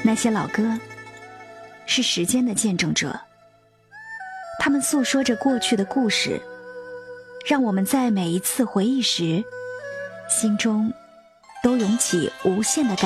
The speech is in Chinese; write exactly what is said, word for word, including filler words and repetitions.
那些老歌是时间的见证者，他们诉说着过去的故事，让我们在每一次回忆时，心中都涌起无限的感